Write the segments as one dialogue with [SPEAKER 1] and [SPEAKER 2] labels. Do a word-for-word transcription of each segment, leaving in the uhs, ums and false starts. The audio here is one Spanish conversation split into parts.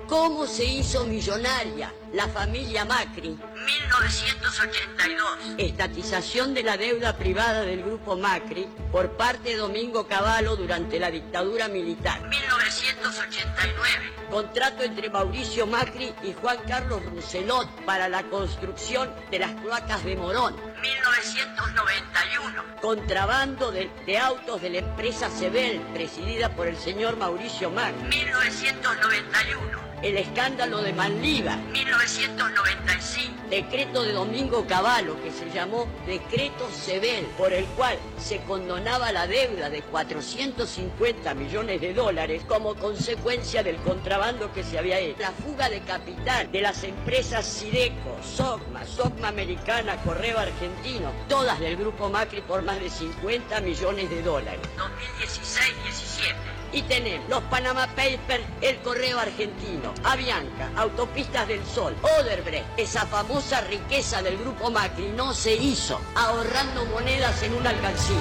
[SPEAKER 1] ¿Cómo se hizo millonaria la familia Macri? mil novecientos ochenta y dos. Estatización de la deuda privada del grupo Macri por parte de Domingo Cavallo durante la dictadura militar. mil novecientos ochenta y nueve. Contrato entre Mauricio Macri y Juan Carlos Rousselot para la construcción de las cloacas de Morón. mil novecientos noventa y uno. Contrabando de, de autos de la empresa Sebel, presidida por el señor Mauricio Macri. mil novecientos noventa y uno. El escándalo de Manliva. mil novecientos noventa y cinco. Decreto de Domingo Cavallo, que se llamó Decreto Sebel, por el cual se condonaba la deuda de cuatrocientos cincuenta millones de dólares como consecuencia del contrabando que se había hecho. La fuga de capital de las empresas Sideco, Sogma, Sogma Americana, Correo Argentino, todas del grupo Macri por más de cincuenta millones de dólares. dos mil dieciséis diecisiete. Y tenemos los Panama Papers, el Correo Argentino, Avianca, Autopistas del Sol, Odebrecht. Esa famosa riqueza del grupo Macri no se hizo ahorrando monedas en una alcancía.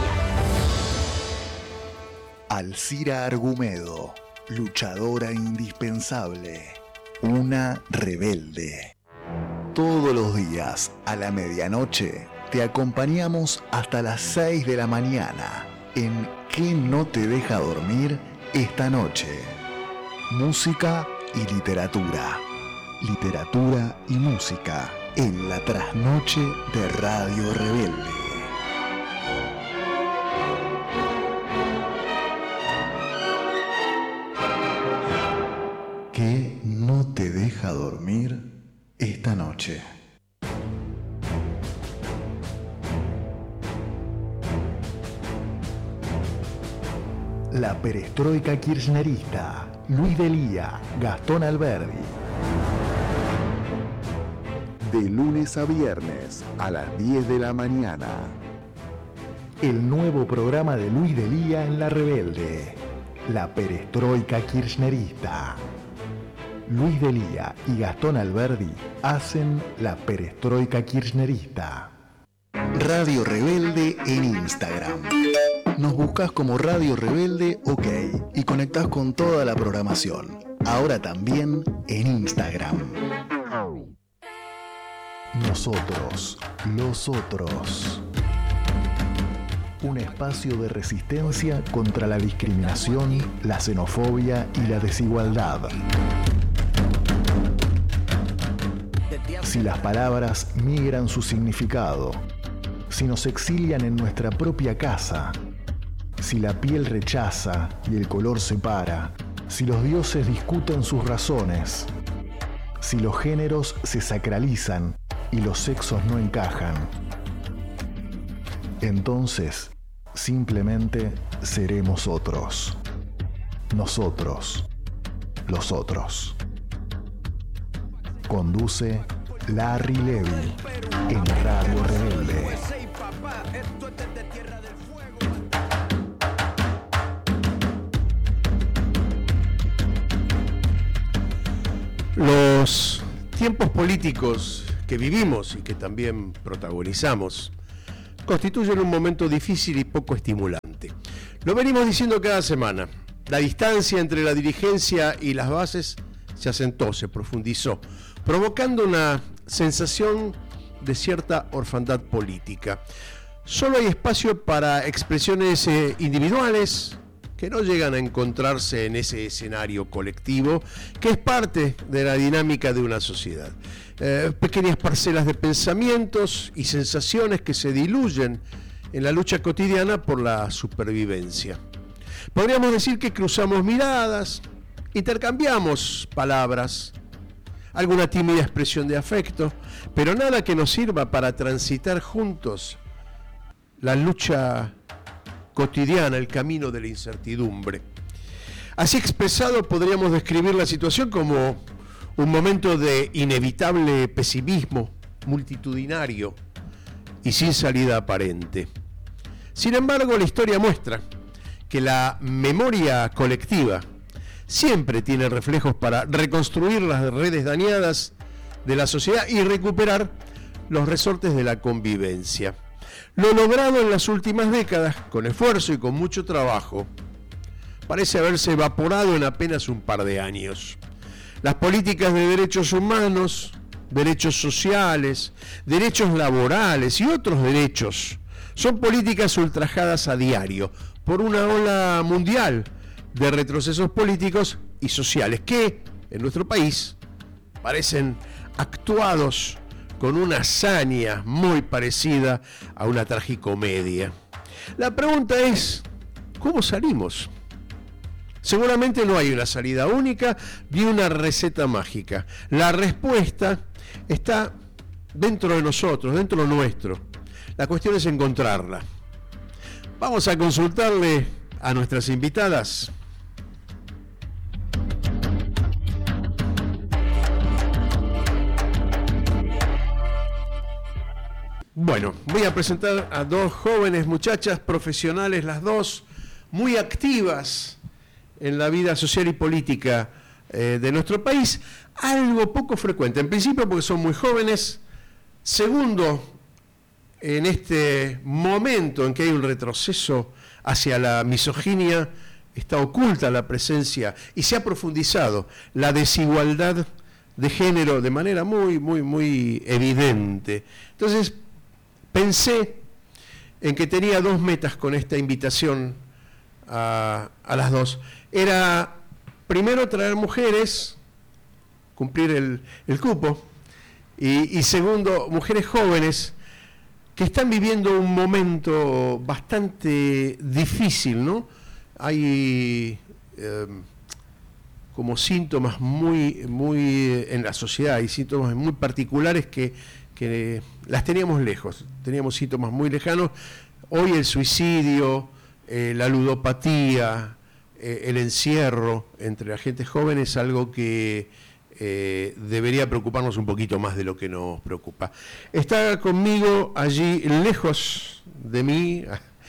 [SPEAKER 2] Alcira Argumedo, luchadora indispensable, una rebelde. Todos los días a la medianoche te acompañamos hasta las seis de la mañana en ¿Qué no te deja dormir esta noche? Música y literatura. Literatura y música en la trasnoche de Radio Rebelde. ¿Qué no te deja dormir esta noche? La perestroika kirchnerista, Luis Delía, Gastón Alberdi. De lunes a viernes a las diez de la mañana. El nuevo programa de Luis Delía en La Rebelde. La perestroika kirchnerista. Luis Delía y Gastón Alberdi hacen la perestroika kirchnerista. Radio Rebelde en Instagram. Nos buscas como Radio Rebelde OK y conectás con toda la programación. Ahora también en Instagram. Nosotros, los otros. Un espacio de resistencia contra la discriminación, la xenofobia y la desigualdad. Si las palabras migran su significado, si nos exilian en nuestra propia casa, si la piel rechaza y el color separa, si los dioses discuten sus razones, si los géneros se sacralizan y los sexos no encajan, entonces simplemente seremos otros. Nosotros, los otros. Conduce Larry Levy en Radio Rebelde.
[SPEAKER 3] Los tiempos políticos que vivimos y que también protagonizamos constituyen un momento difícil y poco estimulante. Lo venimos diciendo cada semana. La distancia entre la dirigencia y las bases se asentó, se profundizó, provocando una sensación de cierta orfandad política. Solo hay espacio para expresiones eh, individuales que no llegan a encontrarse en ese escenario colectivo, que es parte de la dinámica de una sociedad. Eh, pequeñas parcelas de pensamientos y sensaciones que se diluyen en la lucha cotidiana por la supervivencia. Podríamos decir que cruzamos miradas, intercambiamos palabras, alguna tímida expresión de afecto, pero nada que nos sirva para transitar juntos la lucha cotidiana, el camino de la incertidumbre. Así expresado, podríamos describir la situación como un momento de inevitable pesimismo multitudinario y sin salida aparente. Sin embargo, la historia muestra que la memoria colectiva siempre tiene reflejos para reconstruir las redes dañadas de la sociedad y recuperar los resortes de la convivencia. Lo logrado en las últimas décadas, con esfuerzo y con mucho trabajo, parece haberse evaporado en apenas un par de años. Las políticas de derechos humanos, derechos sociales, derechos laborales y otros derechos son políticas ultrajadas a diario por una ola mundial de retrocesos políticos y sociales que en nuestro país parecen actuados con una hazaña muy parecida a una tragicomedia. La pregunta es, ¿cómo salimos? Seguramente no hay una salida única ni una receta mágica. La respuesta está dentro de nosotros, dentro nuestro. La cuestión es encontrarla. Vamos a consultarle a nuestras invitadas. Bueno, voy a presentar a dos jóvenes muchachas profesionales, las dos muy activas en la vida social y política eh, de nuestro país, algo poco frecuente. En principio porque son muy jóvenes. Segundo, en este momento en que hay un retroceso hacia la misoginia, está oculta la presencia y se ha profundizado la desigualdad de género de manera muy, muy, muy evidente. Entonces, pensé en que tenía dos metas con esta invitación a, a las dos. Era, primero, traer mujeres, cumplir el, el cupo, y, y segundo, mujeres jóvenes que están viviendo un momento bastante difícil, ¿no? Hay eh, como síntomas muy, muy en la sociedad, hay síntomas muy particulares que, que las teníamos lejos, teníamos síntomas muy lejanos. Hoy el suicidio, eh, la ludopatía, eh, el encierro entre la gente joven es algo que eh, debería preocuparnos un poquito más de lo que nos preocupa. Está conmigo allí, lejos de mí,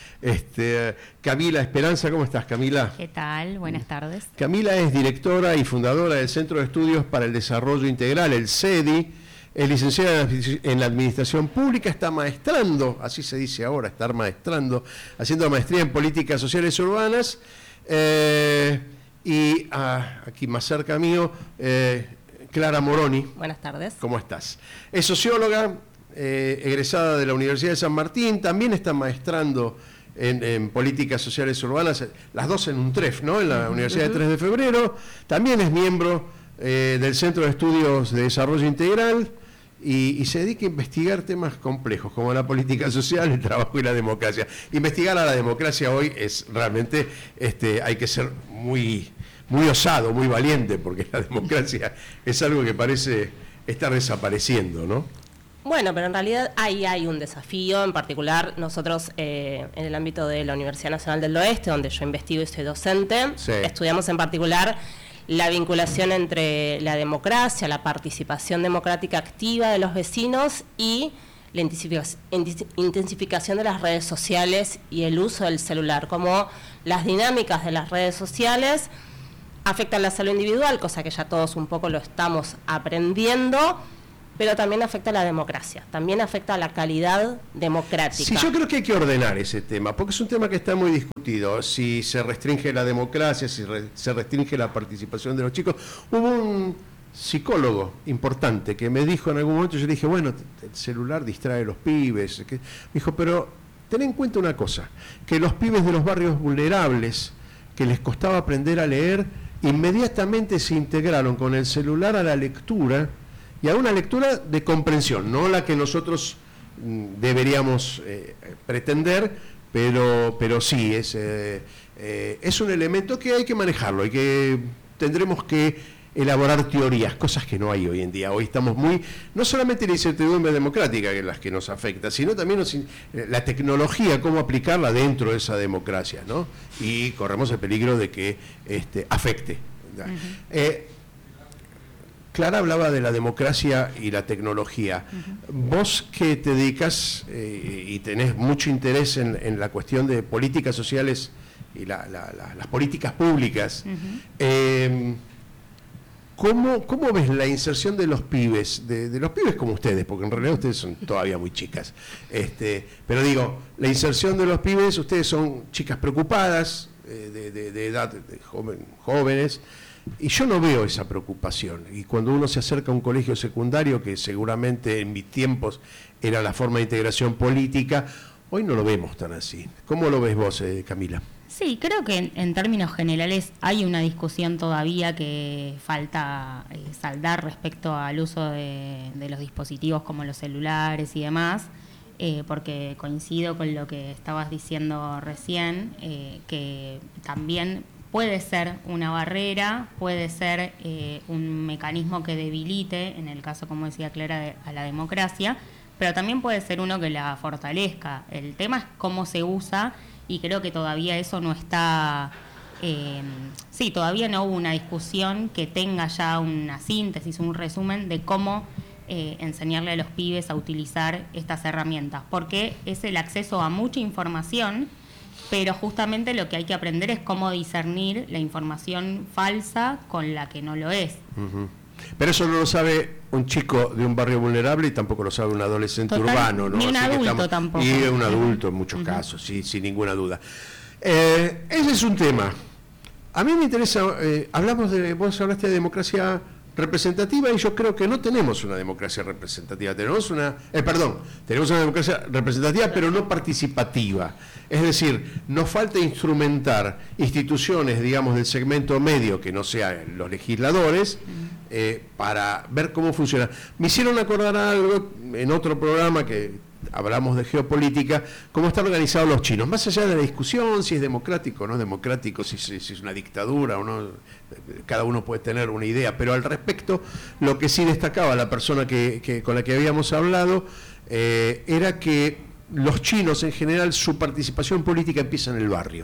[SPEAKER 3] este, Camila Esperanza. ¿Cómo estás, Camila?
[SPEAKER 4] ¿Qué tal? Buenas tardes.
[SPEAKER 3] Camila es directora y fundadora del Centro de Estudios para el Desarrollo Integral, el C E D I. Es licenciada en la Administración Pública, está maestrando, así se dice ahora, estar maestrando, haciendo maestría en Políticas Sociales Urbanas. Eh, y ah, aquí más cerca mío, eh, Clara Moroni.
[SPEAKER 4] Buenas tardes.
[SPEAKER 3] ¿Cómo estás? Es socióloga, eh, egresada de la Universidad de San Martín, también está maestrando en, en Políticas Sociales Urbanas, las dos en un T R E F, ¿no? En la Universidad uh-huh. de tres de febrero. También es miembro eh, del Centro de Estudios de Desarrollo Integral. Y, y se dedica a investigar temas complejos como la política social, el trabajo y la democracia. Investigar a la democracia hoy es realmente, este, hay que ser muy, muy osado, muy valiente, porque la democracia es algo que parece estar desapareciendo, ¿no?
[SPEAKER 5] Bueno, pero en realidad ahí hay un desafío, en particular nosotros eh, en el ámbito de la Universidad Nacional del Oeste, donde yo investigo y soy docente, sí. Estudiamos en particular la vinculación entre la democracia, la participación democrática activa de los vecinos y la intensificación de las redes sociales y el uso del celular, como las dinámicas de las redes sociales afectan la salud individual, cosa que ya todos un poco lo estamos aprendiendo, pero también afecta a la democracia, también afecta a la calidad democrática.
[SPEAKER 3] Sí, yo creo que hay que ordenar ese tema, porque es un tema que está muy discutido, si se restringe la democracia, si re, se restringe la participación de los chicos. Hubo un psicólogo importante que me dijo en algún momento, yo le dije, bueno, el celular distrae a los pibes, que, me dijo, pero ten en cuenta una cosa, que los pibes de los barrios vulnerables, que les costaba aprender a leer, inmediatamente se integraron con el celular a la lectura, y a una lectura de comprensión, no la que nosotros mm, deberíamos eh, pretender, pero, pero sí, es, eh, eh, es un elemento que hay que manejarlo, y que tendremos que elaborar teorías, cosas que no hay hoy en día. Hoy estamos muy, no solamente la incertidumbre democrática que es la que nos afecta, sino también nos, la tecnología, cómo aplicarla dentro de esa democracia, ¿no? Y corremos el peligro de que este, afecte. Uh-huh. eh, Clara hablaba de la democracia y la tecnología. Uh-huh. Vos que te dedicas eh, y tenés mucho interés en, en la cuestión de políticas sociales y la, la, la, las políticas públicas, uh-huh. eh, ¿cómo, ¿cómo ves la inserción de los pibes, de, de los pibes como ustedes, porque en realidad ustedes son todavía muy chicas, este, pero digo, la inserción de los pibes, ustedes son chicas preocupadas, eh, de, de, de edad de joven, jóvenes, Y yo no veo esa preocupación. Y cuando uno se acerca a un colegio secundario, que seguramente en mis tiempos era la forma de integración política, hoy no lo vemos tan así. ¿Cómo lo ves vos, eh, Camila?
[SPEAKER 4] Sí, creo que en, en términos generales hay una discusión todavía que falta eh, saldar respecto al uso de, de los dispositivos como los celulares y demás, eh, porque coincido con lo que estabas diciendo recién, eh, que también puede ser una barrera, puede ser eh, un mecanismo que debilite, en el caso, como decía Clara, de, a la democracia, pero también puede ser uno que la fortalezca. El tema es cómo se usa, y creo que todavía eso no está... Eh, sí, todavía no hubo una discusión que tenga ya una síntesis, un resumen de cómo eh, enseñarle a los pibes a utilizar estas herramientas, porque es el acceso a mucha información, pero justamente lo que hay que aprender es cómo discernir la información falsa con la que no lo es.
[SPEAKER 3] Uh-huh. Pero eso no lo sabe un chico de un barrio vulnerable y tampoco lo sabe un adolescente Total, urbano, ¿no?
[SPEAKER 4] Ni un
[SPEAKER 3] Así
[SPEAKER 4] adulto
[SPEAKER 3] estamos,
[SPEAKER 4] tampoco.
[SPEAKER 3] Y un adulto en muchos uh-huh. casos, sí, sin ninguna duda. Eh, ese es un tema. A mí me interesa, eh, hablamos de, vos hablaste de democracia representativa y yo creo que no tenemos una democracia representativa, tenemos una, eh, perdón, tenemos una democracia representativa pero no participativa. Es decir, nos falta instrumentar instituciones, digamos, del segmento medio, que no sean los legisladores, eh, para ver cómo funciona. Me hicieron acordar algo en otro programa que hablamos de geopolítica, cómo están organizados los chinos, más allá de la discusión si es democrático o no democrático, si, si, si es una dictadura o no, cada uno puede tener una idea, pero al respecto, lo que sí destacaba la persona que, que con la que habíamos hablado, eh, era que los chinos en general, su participación política empieza en el barrio,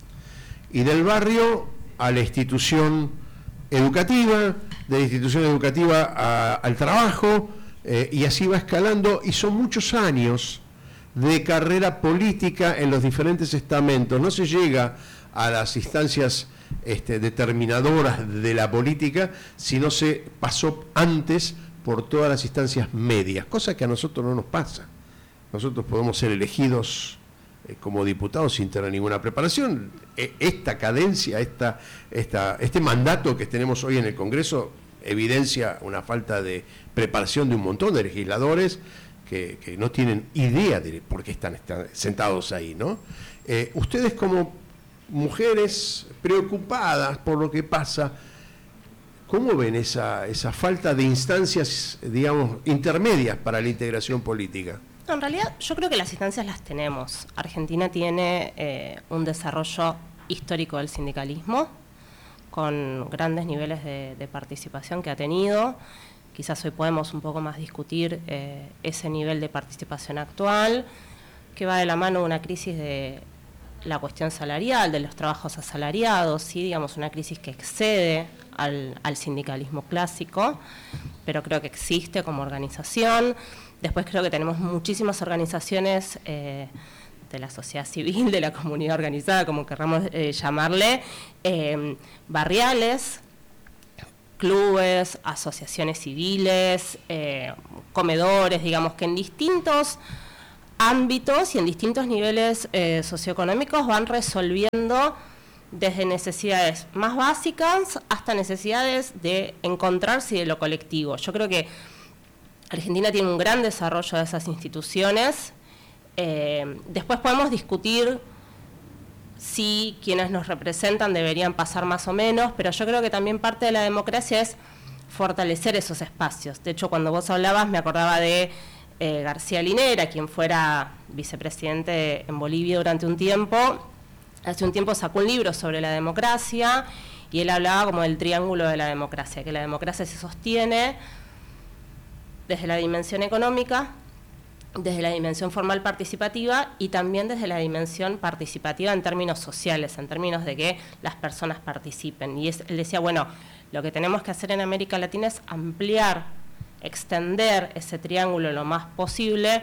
[SPEAKER 3] y del barrio a la institución educativa, de la institución educativa a, al trabajo, Eh, y así va escalando, y son muchos años de carrera política en los diferentes estamentos. No se llega a las instancias este, determinadoras de la política si no se pasó antes por todas las instancias medias, cosa que a nosotros no nos pasa. Nosotros podemos ser elegidos eh, como diputados sin tener ninguna preparación. E- esta cadencia, esta, esta, este mandato que tenemos hoy en el Congreso evidencia una falta de preparación de un montón de legisladores que, que no tienen idea de por qué están, están sentados ahí, ¿no? Eh, ustedes como mujeres preocupadas por lo que pasa, ¿cómo ven esa, esa falta de instancias, digamos, intermedias para la integración política?
[SPEAKER 5] No, en realidad yo creo que las instancias las tenemos. Argentina tiene eh, un desarrollo histórico del sindicalismo, con grandes niveles de, de participación que ha tenido. Quizás hoy podemos un poco más discutir eh, ese nivel de participación actual, que va de la mano de una crisis de la cuestión salarial, de los trabajos asalariados, ¿sí? Digamos, una crisis que excede al, al sindicalismo clásico, pero creo que existe como organización. Después creo que tenemos muchísimas organizaciones eh, de la sociedad civil, de la comunidad organizada, como querramos eh, llamarle, eh, barriales, clubes, asociaciones civiles, eh, comedores, digamos, que en distintos ámbitos y en distintos niveles eh, socioeconómicos van resolviendo desde necesidades más básicas hasta necesidades de encontrarse y de lo colectivo. Yo creo que Argentina tiene un gran desarrollo de esas instituciones. Eh, después podemos discutir si quienes nos representan deberían pasar más o menos, pero yo creo que también parte de la democracia es fortalecer esos espacios. De hecho, cuando vos hablabas me acordaba de eh, García Linera, quien fuera vicepresidente en Bolivia durante un tiempo. Hace un tiempo sacó un libro sobre la democracia y él hablaba como del triángulo de la democracia, que la democracia se sostiene desde la dimensión económica, desde la dimensión formal participativa y también desde la dimensión participativa en términos sociales, en términos de que las personas participen. Y es, él decía, bueno, lo que tenemos que hacer en América Latina es ampliar, extender ese triángulo lo más posible,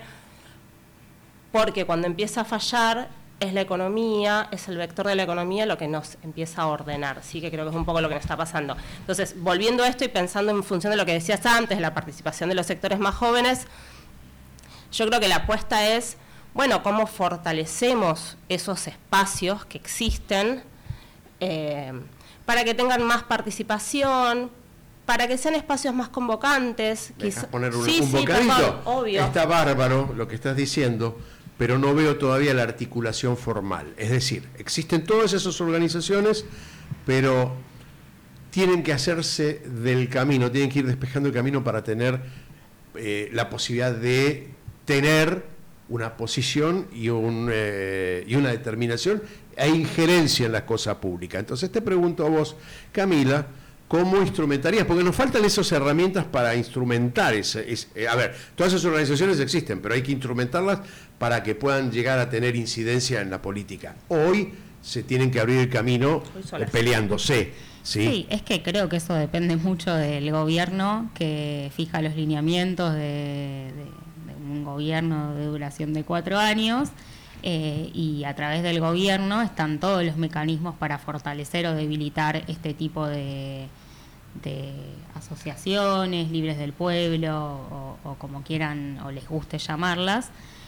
[SPEAKER 5] porque cuando empieza a fallar es la economía, es el vector de la economía lo que nos empieza a ordenar, sí, que creo que es un poco lo que nos está pasando. Entonces, volviendo a esto y pensando en función de lo que decías antes, la participación de los sectores más jóvenes, yo creo que la apuesta es, bueno, cómo fortalecemos esos espacios que existen, eh, para que tengan más participación, para que sean espacios más convocantes.
[SPEAKER 3] ¿Dejas poner un,
[SPEAKER 5] sí,
[SPEAKER 3] un
[SPEAKER 5] sí,
[SPEAKER 3] bocadito?
[SPEAKER 5] por favor, obvio.
[SPEAKER 3] Está bárbaro lo que estás diciendo, pero no veo todavía la articulación formal. Es decir, existen todas esas organizaciones, pero tienen que hacerse del camino, tienen que ir despejando el camino para tener eh, la posibilidad de tener una posición y, un, eh, y una determinación e injerencia en la cosa pública. Entonces te pregunto a vos, Camila, ¿cómo instrumentarías? Porque nos faltan esas herramientas para instrumentar ese, ese, a ver, todas esas organizaciones existen, pero hay que instrumentarlas para que puedan llegar a tener incidencia en la política. Hoy se tienen que abrir el camino eh, peleándose. ¿Sí?
[SPEAKER 4] Sí, es que creo que eso depende mucho del gobierno que fija los lineamientos de, de, de un gobierno de duración de cuatro años. Eh, y a través del gobierno están todos los mecanismos para fortalecer o debilitar este tipo de, de asociaciones libres del pueblo o, o como quieran o les guste llamarlas,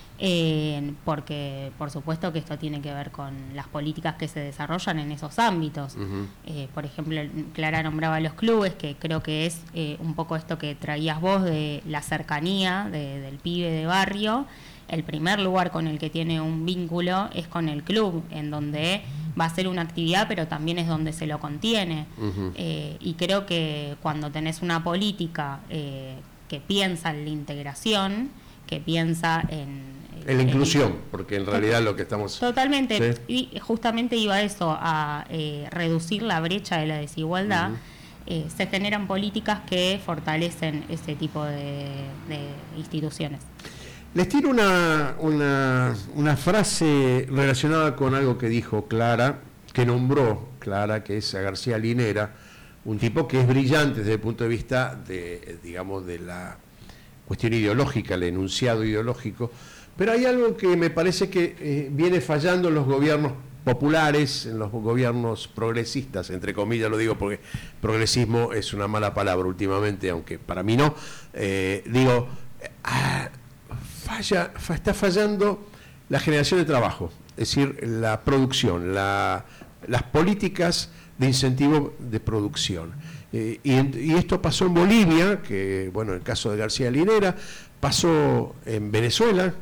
[SPEAKER 4] eh, porque por supuesto que esto tiene que ver con las políticas que se desarrollan en esos ámbitos. Uh-huh. Eh, por ejemplo, Clara nombraba los clubes, que creo que es eh, un poco esto que traías vos de la cercanía de, del pibe de barrio. El primer lugar con el que tiene un vínculo es con el club, en donde va a ser una actividad, pero también es donde se lo contiene. Uh-huh. Eh, y creo que cuando tenés una política eh, que piensa en la integración, que piensa en...
[SPEAKER 3] En la inclusión, en, porque en realidad lo que estamos...
[SPEAKER 4] Totalmente, ¿sí? Y justamente iba a eso, a eh, reducir la brecha de la desigualdad. Uh-huh. eh, se generan políticas que fortalecen ese tipo de, de instituciones.
[SPEAKER 3] Les tiro una, una, una frase relacionada con algo que dijo Clara, que nombró Clara, que es a García Linera, un tipo que es brillante desde el punto de vista de, digamos, de la cuestión ideológica, el enunciado ideológico, pero hay algo que me parece que eh, viene fallando en los gobiernos populares, en los gobiernos progresistas, entre comillas lo digo porque progresismo es una mala palabra últimamente, aunque para mí no, eh, digo... Ah, Falla, está fallando la generación de trabajo, es decir, la producción, la, las políticas de incentivo de producción. Eh, y, y esto pasó en Bolivia, que bueno, el caso de García Linera, pasó en Venezuela,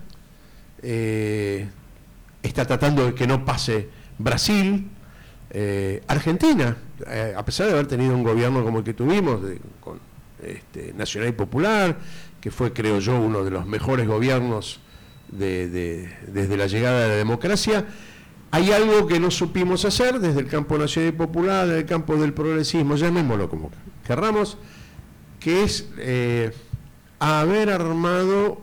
[SPEAKER 3] eh, está tratando de que no pase Brasil, eh, Argentina, eh, a pesar de haber tenido un gobierno como el que tuvimos, de, con este, Nacional y Popular, que fue, creo yo, uno de los mejores gobiernos de, de, desde la llegada de la democracia, hay algo que no supimos hacer desde el campo nacional y popular, desde el campo del progresismo, llamémoslo como querramos, que es eh, haber armado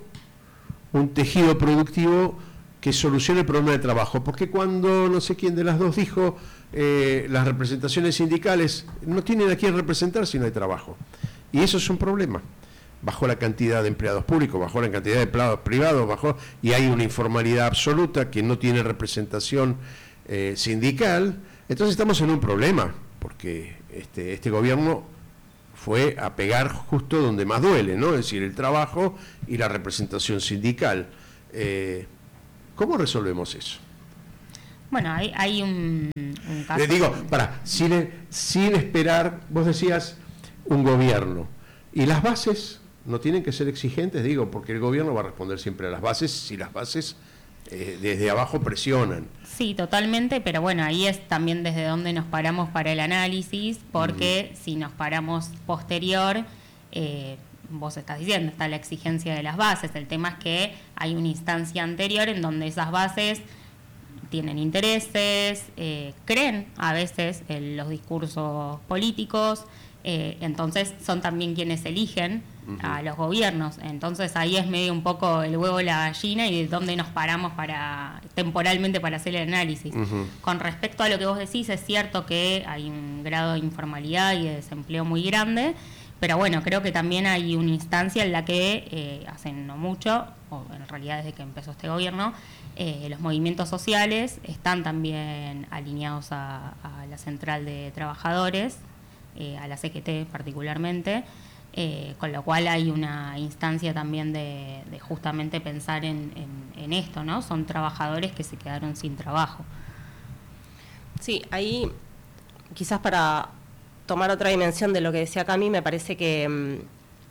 [SPEAKER 3] un tejido productivo que solucione el problema de trabajo, porque cuando no sé quién de las dos dijo, eh, las representaciones sindicales no tienen a quién representar si no hay trabajo, y eso es un problema. Bajó la cantidad de empleados públicos, bajó la cantidad de empleados privados, bajó, y hay una informalidad absoluta que no tiene representación eh, sindical. Entonces estamos en un problema, porque este, este gobierno fue a pegar justo donde más duele, ¿no? Es decir, el trabajo y la representación sindical. Eh, ¿Cómo resolvemos eso?
[SPEAKER 4] Bueno, hay, hay un, un caso...
[SPEAKER 3] Le digo, para, sin, sin esperar, vos decías, un gobierno. ¿Y las bases? No tienen que ser exigentes, digo, porque el gobierno va a responder siempre a las bases si las bases eh, desde abajo presionan.
[SPEAKER 4] Sí, totalmente, pero bueno, ahí es también desde donde nos paramos para el análisis, porque uh-huh. si nos paramos posterior, eh, vos estás diciendo, está la exigencia de las bases, el tema es que hay una instancia anterior en donde esas bases tienen intereses, eh, creen a veces en los discursos políticos, eh, entonces son también quienes eligen uh-huh. a los gobiernos. Entonces ahí es medio un poco el huevo y la gallina y de dónde nos paramos para temporalmente para hacer el análisis. Uh-huh. Con respecto a lo que vos decís, es cierto que hay un grado de informalidad y de desempleo muy grande, pero bueno, creo que también hay una instancia en la que eh, hace no mucho, o en realidad desde que empezó este gobierno, eh, los movimientos sociales están también alineados a, a la Central de Trabajadores, eh, a la C G T particularmente, eh, con lo cual hay una instancia también de, de justamente pensar en, en, en esto, ¿no? Son trabajadores que se quedaron sin trabajo.
[SPEAKER 5] Sí, ahí quizás para tomar otra dimensión de lo que decía Cami, me parece que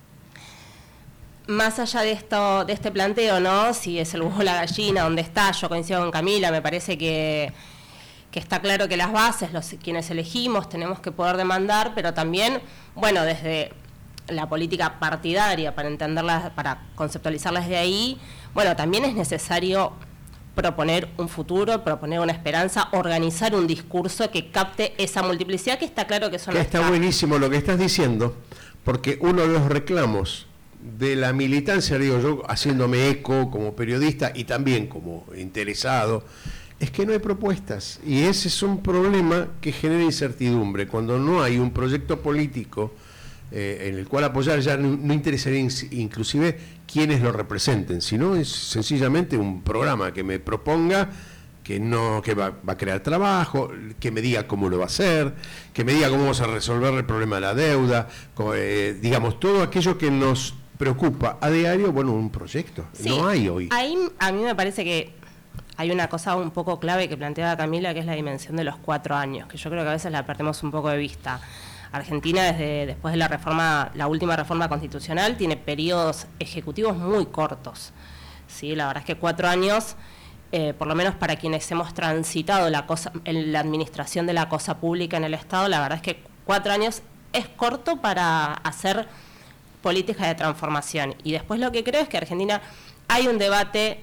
[SPEAKER 5] más allá de esto, de este planteo, ¿no? Si es el huevo o la gallina, ¿dónde está? Yo coincido con Camila, me parece que, que está claro que las bases, los quienes elegimos, tenemos que poder demandar, pero también, bueno, desde la política partidaria, para entenderla, para conceptualizarla desde ahí, bueno, también es necesario proponer un futuro, proponer una esperanza, organizar un discurso que capte esa multiplicidad, que está claro que eso no
[SPEAKER 3] está. Está buenísimo lo que estás diciendo, porque uno de los reclamos de la militancia, digo yo, haciéndome eco como periodista y también como interesado, es que no hay propuestas, y ese es un problema que genera incertidumbre. Cuando no hay un proyecto político eh, en el cual apoyar, ya no, no interesaría in, inclusive quienes lo representen, sino es sencillamente un programa que me proponga, que no que va, va a crear trabajo, que me diga cómo lo va a hacer, que me diga cómo vamos a resolver el problema de la deuda, como, eh, digamos, todo aquello que nos preocupa a diario. Bueno, un proyecto, sí, no hay hoy.
[SPEAKER 5] Ahí a mí me parece que hay una cosa un poco clave que planteaba Camila, que es la dimensión de los cuatro años, que yo creo que a veces la perdemos un poco de vista. Argentina, desde después de la reforma, la última reforma constitucional, tiene periodos ejecutivos muy cortos. Sí, la verdad es que cuatro años, eh, por lo menos para quienes hemos transitado la cosa, en la administración de la cosa pública en el Estado, la verdad es que cuatro años es corto para hacer política de transformación. Y después lo que creo es que Argentina hay un debate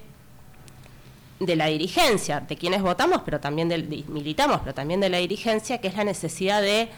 [SPEAKER 5] de la dirigencia, de quienes votamos, pero también del, de, militamos, pero también de la dirigencia, que es la necesidad de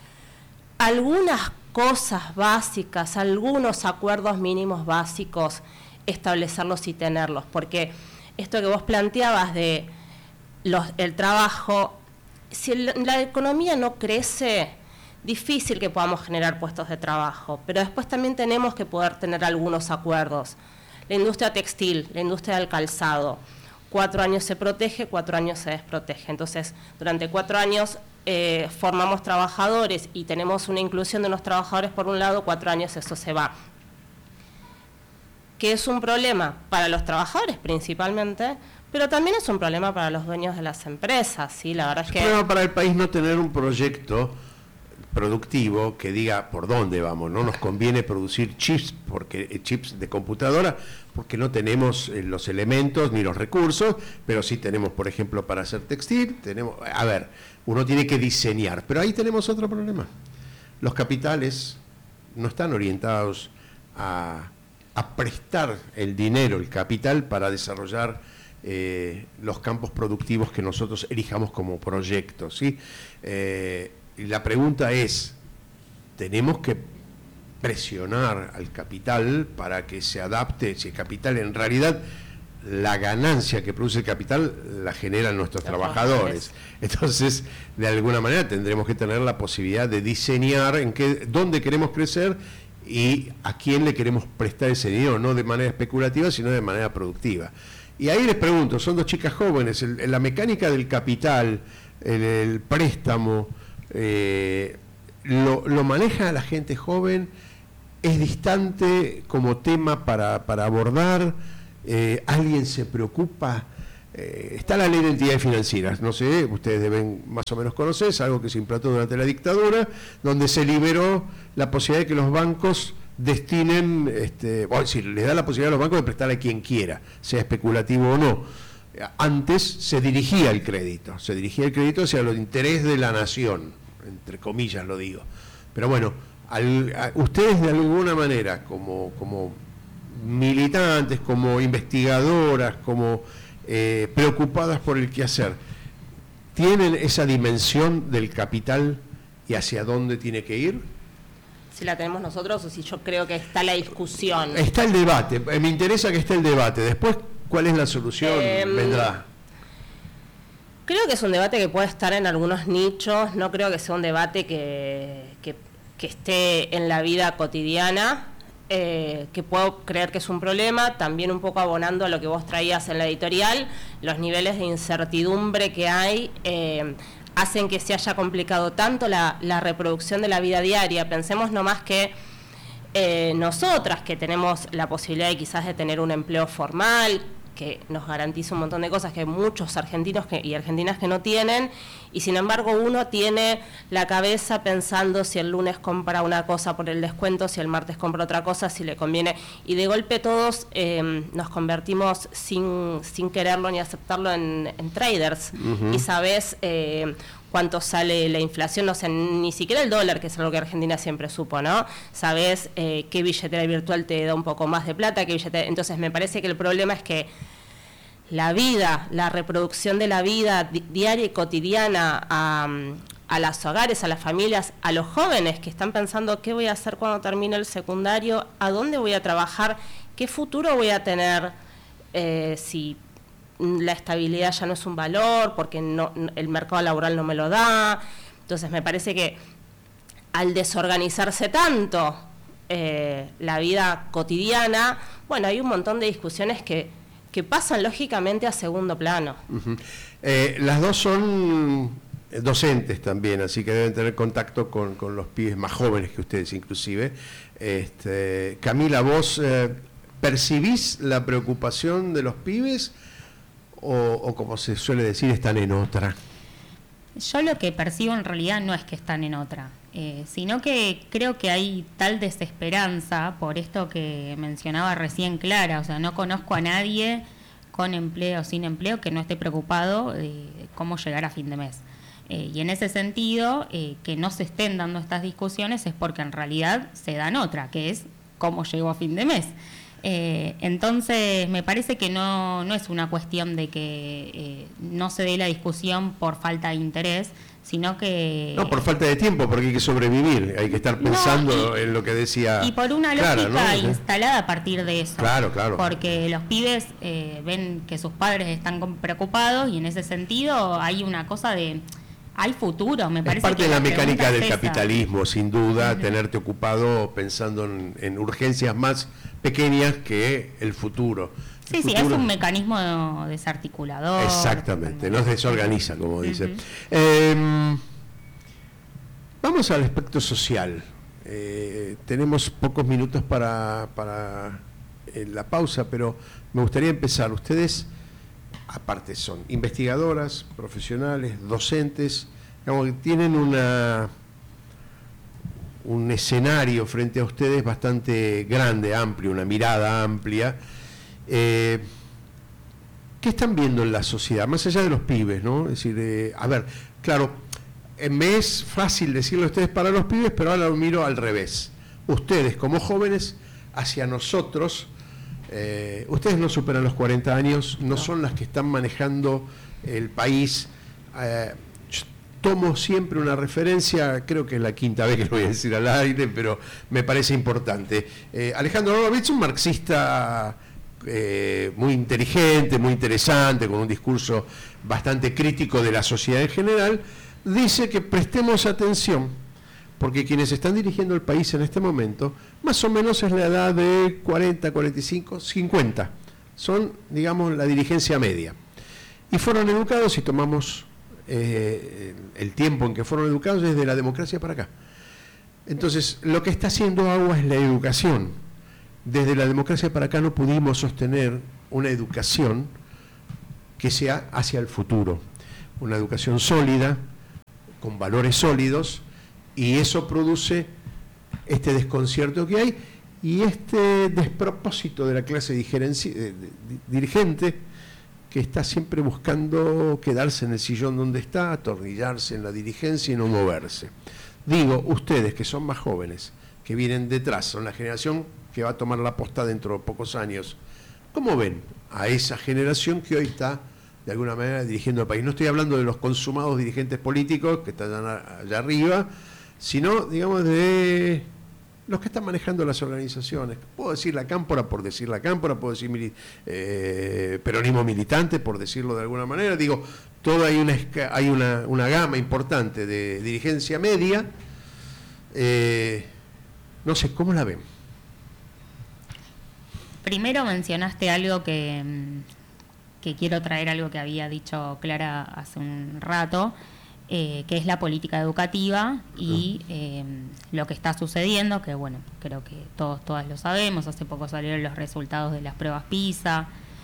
[SPEAKER 5] algunas cosas básicas, algunos acuerdos mínimos básicos, establecerlos y tenerlos, porque esto que vos planteabas de los, el trabajo, si el, la economía no crece, difícil que podamos generar puestos de trabajo, pero después también tenemos que poder tener algunos acuerdos. La industria textil, la industria del calzado, cuatro años se protege, cuatro años se desprotege. Entonces, durante cuatro años eh, formamos trabajadores y tenemos una inclusión de unos trabajadores por un lado, cuatro años eso se va. Que es un problema para los trabajadores principalmente, pero también es un problema para los dueños de las empresas, ¿sí? La verdad es, es que...
[SPEAKER 3] un problema para el país no tener un proyecto productivo que diga por dónde vamos. No nos conviene producir chips, porque chips de computadora, porque no tenemos eh, los elementos ni los recursos, pero sí tenemos, por ejemplo, para hacer textil, tenemos, a ver, uno tiene que diseñar, pero ahí tenemos otro problema. Los capitales no están orientados a, a prestar el dinero, el capital, para desarrollar eh, los campos productivos que nosotros elijamos como proyectos, ¿sí? Eh, Y la pregunta es, ¿tenemos que presionar al capital para que se adapte? Si el capital, en realidad, la ganancia que produce el capital la generan nuestros trabajadores. Entonces, de alguna manera tendremos que tener la posibilidad de diseñar en qué, dónde queremos crecer y a quién le queremos prestar ese dinero, no de manera especulativa, sino de manera productiva. Y ahí les pregunto, son dos chicas jóvenes, el, la mecánica del capital, el, el préstamo, Eh, lo, lo maneja la gente joven, es distante como tema para, para abordar, eh, alguien se preocupa, eh, está la ley de entidades financieras, no sé, ustedes deben más o menos conocer, es algo que se implantó durante la dictadura, donde se liberó la posibilidad de que los bancos destinen, este, bueno, es decir, les da la posibilidad a los bancos de prestarle a quien quiera, sea especulativo o no. Antes se dirigía el crédito, se dirigía el crédito hacia los intereses de la nación, entre comillas lo digo. Pero bueno, al, a, ustedes de alguna manera, como, como militantes, como investigadoras, como eh, preocupadas por el quehacer, ¿tienen esa dimensión del capital y hacia dónde tiene que ir?
[SPEAKER 5] Si la tenemos nosotros o si yo creo que está la discusión.
[SPEAKER 3] Está el debate, me interesa que esté el debate. Después, ¿cuál es la solución? Eh, vendrá.
[SPEAKER 5] Creo que es un debate que puede estar en algunos nichos, no creo que sea un debate que, que, que esté en la vida cotidiana, eh, que puedo creer que es un problema, también un poco abonando a lo que vos traías en la editorial, los niveles de incertidumbre que hay eh, hacen que se haya complicado tanto la, la reproducción de la vida diaria. Pensemos nomás que eh, nosotras que tenemos la posibilidad de quizás de tener un empleo formal, que nos garantiza un montón de cosas que hay muchos argentinos que, y argentinas que no tienen, y sin embargo uno tiene la cabeza pensando si el lunes compra una cosa por el descuento, si el martes compra otra cosa, si le conviene, y de golpe todos eh, nos convertimos sin, sin quererlo ni aceptarlo en, en traders, uh-huh. y sabes eh, cuánto sale la inflación, no sé, ni siquiera el dólar, que es algo que Argentina siempre supo, ¿no? Sabes eh, qué billetera virtual te da un poco más de plata, qué billetera... Entonces me parece que el problema es que la vida, la reproducción de la vida di- diaria y cotidiana a, a los hogares, a las familias, a los jóvenes que están pensando qué voy a hacer cuando termine el secundario, a dónde voy a trabajar, qué futuro voy a tener, eh, si la estabilidad ya no es un valor, porque no, el mercado laboral no me lo da. Entonces me parece que al desorganizarse tanto eh, la vida cotidiana, bueno, hay un montón de discusiones que, que pasan lógicamente a segundo plano.
[SPEAKER 3] Uh-huh. Eh, las dos son docentes también, así que deben tener contacto con, con los pibes más jóvenes que ustedes inclusive. Este, Camila, ¿vos eh, percibís la preocupación de los pibes? O, o como se suele decir, están en otra.
[SPEAKER 4] Yo lo que percibo en realidad no es que están en otra, eh, sino que creo que hay tal desesperanza por esto que mencionaba recién Clara, o sea, no conozco a nadie con empleo o sin empleo que no esté preocupado de cómo llegar a fin de mes. Eh, y en ese sentido, eh, que no se estén dando estas discusiones es porque en realidad se dan otra, que es cómo llego a fin de mes. Eh, entonces me parece que no, no es una cuestión de que eh, no se dé la discusión por falta de interés, sino que...
[SPEAKER 3] No, por falta de tiempo, porque hay que sobrevivir, hay que estar pensando no, y, en lo que decía...
[SPEAKER 4] Y por una
[SPEAKER 3] Clara,
[SPEAKER 4] lógica
[SPEAKER 3] ¿no?
[SPEAKER 4] instalada a partir de eso.
[SPEAKER 3] Claro, claro.
[SPEAKER 4] Porque los pibes eh, ven que sus padres están preocupados y en ese sentido hay una cosa de... Hay futuro, me parece.
[SPEAKER 3] Es parte
[SPEAKER 4] que
[SPEAKER 3] de la
[SPEAKER 4] la
[SPEAKER 3] mecánica del
[SPEAKER 4] es
[SPEAKER 3] capitalismo, sin duda,
[SPEAKER 4] uh-huh.
[SPEAKER 3] tenerte ocupado pensando en, en urgencias más pequeñas que el futuro.
[SPEAKER 4] Sí,
[SPEAKER 3] el
[SPEAKER 4] sí,
[SPEAKER 3] futuro...
[SPEAKER 4] es un mecanismo desarticulador.
[SPEAKER 3] Exactamente, nos desorganiza, como dice.
[SPEAKER 4] Uh-huh.
[SPEAKER 3] Eh, vamos al aspecto social. Eh, tenemos pocos minutos para, para eh, la pausa, pero me gustaría empezar. Ustedes... aparte son investigadoras, profesionales, docentes, digamos que tienen una un escenario frente a ustedes bastante grande, amplio, una mirada amplia. Eh, ¿Qué están viendo en la sociedad? Más allá de los pibes, ¿no? Es decir, eh, a ver, claro, eh, me es fácil decirlo a ustedes para los pibes, pero ahora lo miro al revés. Ustedes, como jóvenes, hacia nosotros... Eh, ustedes no superan los cuarenta años, no son las que están manejando el país. Eh, yo tomo siempre una referencia, creo que es la quinta vez que lo voy a decir al aire, pero me parece importante. Eh, Alejandro Horowitz, un marxista eh, muy inteligente, muy interesante, con un discurso bastante crítico de la sociedad en general, dice que prestemos atención, porque quienes están dirigiendo el país en este momento, más o menos es la edad de cuarenta, cuarenta y cinco, cincuenta. Son, digamos, la dirigencia media. Y fueron educados, si tomamos eh, el tiempo en que fueron educados, desde la democracia para acá. Entonces, lo que está haciendo agua es la educación. Desde la democracia para acá no pudimos sostener una educación que sea hacia el futuro. Una educación sólida, con valores sólidos, y eso produce este desconcierto que hay y este despropósito de la clase dirigente que está siempre buscando quedarse en el sillón donde está, atornillarse en la dirigencia y no moverse. Digo, ustedes que son más jóvenes, que vienen detrás, son la generación que va a tomar la posta dentro de pocos años, ¿cómo ven a esa generación que hoy está de alguna manera dirigiendo el país? No estoy hablando de los consumados dirigentes políticos que están allá arriba, sino, digamos, de los que están manejando las organizaciones. Puedo decir la cámpora por decir la cámpora, puedo decir mili eh, peronismo militante por decirlo de alguna manera. Digo, todo hay una, hay una, una gama importante de dirigencia media. Eh, no sé, ¿cómo la ven?
[SPEAKER 4] Primero mencionaste algo que, que quiero traer, algo que había dicho Clara hace un rato, Eh, que es la política educativa y eh, lo que está sucediendo, que bueno, creo que todos, todas lo sabemos, hace poco salieron los resultados de las pruebas PISA,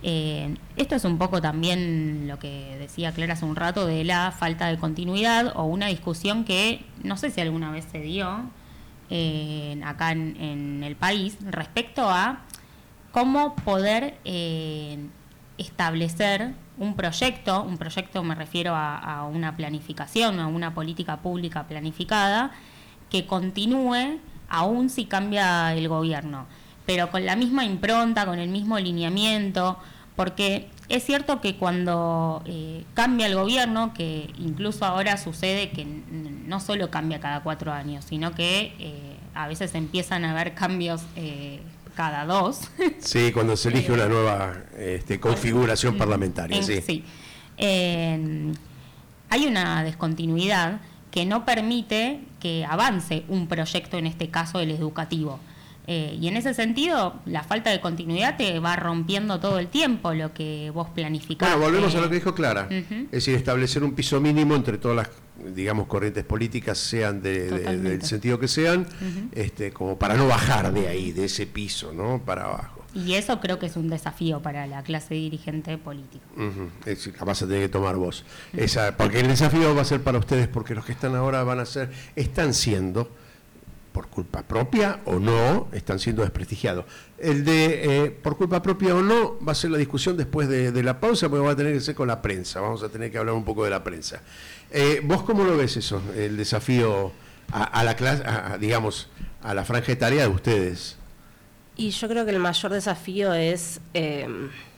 [SPEAKER 4] Eh, esto es un poco también lo que decía Clara hace un rato de la falta de continuidad o una discusión que no sé si alguna vez se dio eh, acá en, en el país respecto a cómo poder eh, establecer un proyecto, un proyecto me refiero a, a una planificación, a una política pública planificada que continúe aún si cambia el gobierno, pero con la misma impronta, con el mismo lineamiento, porque es cierto que cuando eh, cambia el gobierno, que incluso ahora sucede que no solo cambia cada cuatro años, sino que eh, a veces empiezan a haber cambios eh, cada dos.
[SPEAKER 3] Sí, cuando se elige una nueva este, configuración parlamentaria.
[SPEAKER 4] En,
[SPEAKER 3] sí.
[SPEAKER 4] sí. Eh, hay una descontinuidad que no permite que avance un proyecto, en este caso el educativo. Eh, y en ese sentido, la falta de continuidad te va rompiendo todo el tiempo lo que vos planificaste.
[SPEAKER 3] Bueno, volvemos a lo que dijo Clara.
[SPEAKER 4] Uh-huh.
[SPEAKER 3] Es decir, establecer un piso mínimo entre todas las, digamos, corrientes políticas, sean de, de, del sentido que sean, uh-huh. este, como para no bajar de ahí, de ese piso, ¿no? Para abajo.
[SPEAKER 4] Y eso creo que es un desafío para la clase dirigente política.
[SPEAKER 3] Uh-huh. Es, vas a tener que tomar vos. Uh-huh. Esa, porque el desafío va a ser para ustedes, porque los que están ahora van a ser, están siendo, por culpa propia o no, están siendo desprestigiados. El de eh, por culpa propia o no va a ser la discusión después de, de la pausa, porque va a tener que ser con la prensa, vamos a tener que hablar un poco de la prensa. Eh, ¿Vos cómo lo ves eso, el desafío a, a la clase, a, digamos, a la franja etaria de ustedes?
[SPEAKER 5] Y yo creo que el mayor desafío es eh,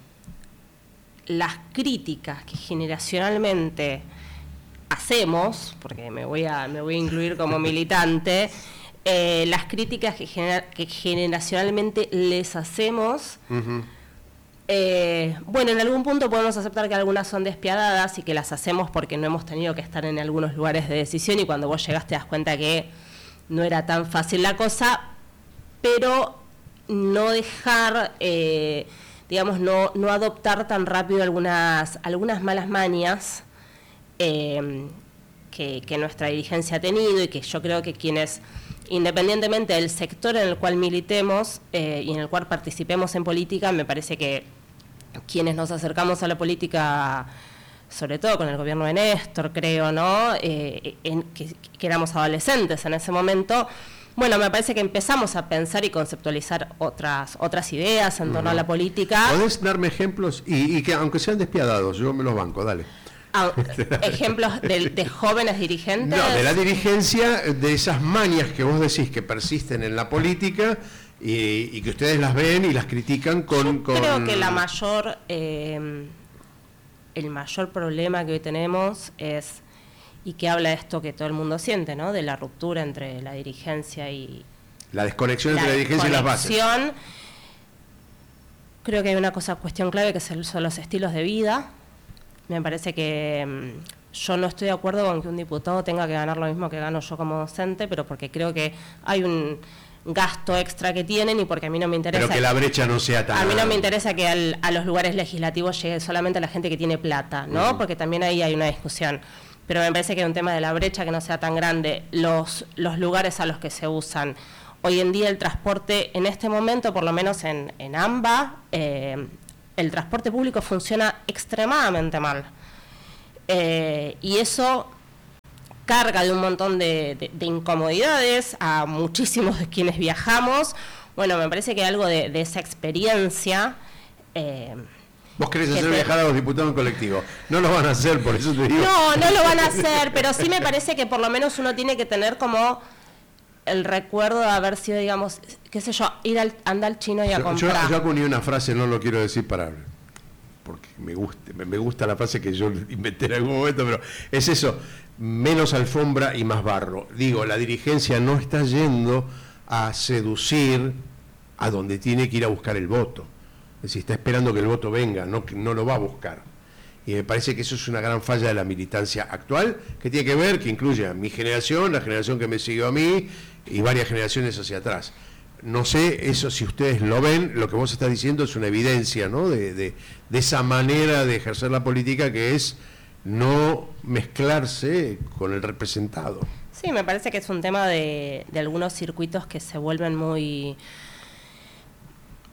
[SPEAKER 5] las críticas que generacionalmente hacemos, porque me voy a, me voy a incluir como militante, Eh, las críticas que, gener, que generacionalmente les hacemos, uh-huh. eh, bueno, en algún punto podemos aceptar que algunas son despiadadas y que las hacemos porque no hemos tenido que estar en algunos lugares de decisión y cuando vos llegás te das cuenta que no era tan fácil la cosa, pero no dejar, eh, digamos, no, no adoptar tan rápido algunas, algunas malas mañas eh, que, que nuestra dirigencia ha tenido y que yo creo que quienes, independientemente del sector en el cual militemos eh, y en el cual participemos en política, me parece que quienes nos acercamos a la política, sobre todo con el gobierno de Néstor, creo, ¿no? Eh, en, que, que éramos adolescentes en ese momento, bueno, me parece que empezamos a pensar y conceptualizar otras otras ideas en torno uh-huh. a la política.
[SPEAKER 3] ¿Podés darme ejemplos? Y, y que aunque sean despiadados, yo me los banco, dale.
[SPEAKER 5] Ah, ejemplos de, de jóvenes dirigentes.
[SPEAKER 3] No, de la dirigencia, de esas mañas que vos decís que persisten en la política y, y que ustedes las ven y las critican con...
[SPEAKER 5] Yo
[SPEAKER 3] con...
[SPEAKER 5] creo que la mayor, eh, el mayor problema que hoy tenemos es, y que habla de esto que todo el mundo siente, ¿no? De la ruptura entre la dirigencia y...
[SPEAKER 3] La desconexión la entre la dirigencia y las bases.
[SPEAKER 5] Creo que hay una cosa, cuestión clave, que son los estilos de vida. Me parece que um, yo no estoy de acuerdo con que un diputado tenga que ganar lo mismo que gano yo como docente, pero porque creo que hay un gasto extra que tienen y porque a mí no me interesa...
[SPEAKER 3] Pero que la brecha no sea tan...
[SPEAKER 5] A mí no me interesa que al, a los lugares legislativos llegue solamente la gente que tiene plata, ¿no? Uh-huh. Porque también ahí hay una discusión. Pero me parece que hay un tema de la brecha que no sea tan grande, los, los lugares a los que se usan. Hoy en día el transporte, en este momento, por lo menos en, en AMBA... Eh, el transporte público funciona extremadamente mal. Eh, y eso carga de un montón de, de, de incomodidades a muchísimos de quienes viajamos. Bueno, me parece que algo de, de esa experiencia... Eh,
[SPEAKER 3] Vos querés hacer te... viajar a los diputados en colectivo. No lo van a hacer, por eso te digo.
[SPEAKER 5] No, no lo van a hacer, pero sí me parece que por lo menos uno tiene que tener como... el recuerdo de haber sido, digamos, qué sé yo, ir al, andar al chino y a
[SPEAKER 3] yo,
[SPEAKER 5] comprar.
[SPEAKER 3] Yo, yo acuní una frase, no lo quiero decir para porque me gusta, me, me gusta la frase que yo inventé en algún momento, pero es eso, menos alfombra y más barro. Digo, la dirigencia no está yendo a seducir a donde tiene que ir a buscar el voto. Es decir, está esperando que el voto venga, no, no lo va a buscar. Y me parece que eso es una gran falla de la militancia actual, que tiene que ver, que incluye a mi generación, la generación que me siguió a mí, y varias generaciones hacia atrás. No sé, eso si ustedes lo ven, lo que vos estás diciendo es una evidencia, ¿no? De, de, de esa manera de ejercer la política que es no mezclarse con el representado.
[SPEAKER 5] Sí, me parece que es un tema de, de algunos circuitos que se vuelven muy...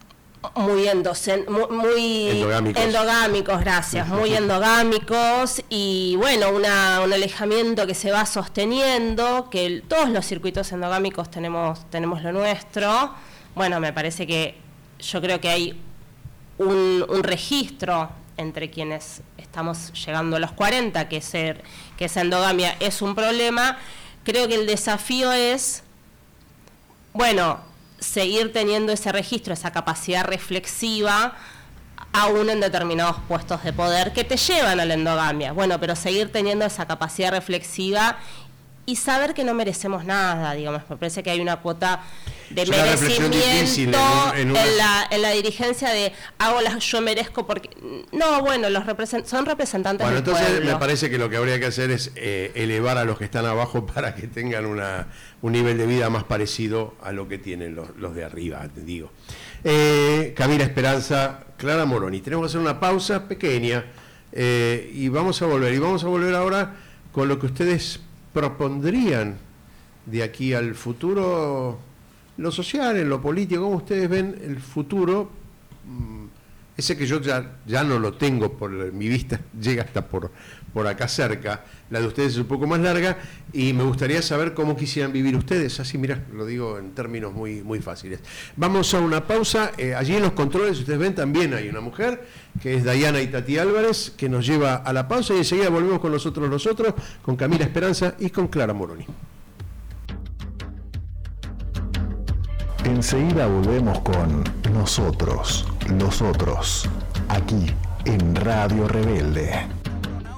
[SPEAKER 5] muy, endocen, muy, muy
[SPEAKER 3] endogámicos.
[SPEAKER 5] endogámicos, gracias, muy endogámicos, y bueno, una, un alejamiento que se va sosteniendo, que el, todos los circuitos endogámicos tenemos, tenemos lo nuestro. Bueno, me parece que yo creo que hay un, un registro entre quienes estamos llegando a los cuarenta, que, ser, que esa endogamia es un problema. Creo que el desafío es, bueno, seguir teniendo ese registro, esa capacidad reflexiva, aún en determinados puestos de poder que te llevan a la endogamia. Bueno, pero seguir teniendo esa capacidad reflexiva y saber que no merecemos nada, digamos. Me parece que hay una cuota de
[SPEAKER 3] es una
[SPEAKER 5] merecimiento
[SPEAKER 3] difícil en, un, en, una...
[SPEAKER 5] en, la, en la dirigencia de hago las yo merezco porque... No, bueno, los represent... son representantes
[SPEAKER 3] bueno,
[SPEAKER 5] del
[SPEAKER 3] entonces
[SPEAKER 5] pueblo.
[SPEAKER 3] Me parece que lo que habría que hacer es eh, elevar a los que están abajo para que tengan una, un nivel de vida más parecido a lo que tienen los, los de arriba, te digo. Eh, Camila Esperanza, Clara Moroni. Tenemos que hacer una pausa pequeña eh, y vamos a volver. Y vamos a volver ahora con lo que ustedes propondrían de aquí al futuro, lo social, en lo político. ¿Cómo ustedes ven el futuro? Ese que yo ya, ya no lo tengo, por mi vista llega hasta por, por acá cerca. La de ustedes es un poco más larga y me gustaría saber cómo quisieran vivir ustedes. Así, mirá, lo digo en términos muy, muy fáciles. Vamos a una pausa. Eh, allí en los controles, ustedes ven, también hay una mujer, que es Dayana Itatí Álvarez, que nos lleva a la pausa y enseguida volvemos con nosotros nosotros, con Camila Esperanza y con Clara Moroni.
[SPEAKER 2] Enseguida volvemos con Nosotros, los otros, aquí en Radio Rebelde.